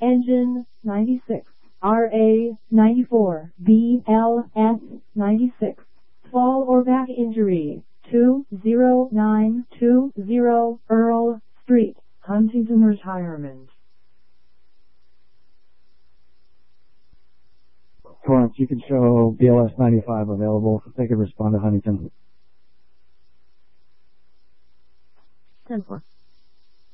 Engine 96, RA 94, BLS 96. Fall or back injury, 20920 Earl Street, Huntington Retirement. Torrance, you can show BLS 95 available. They can respond to Huntington. 10-4.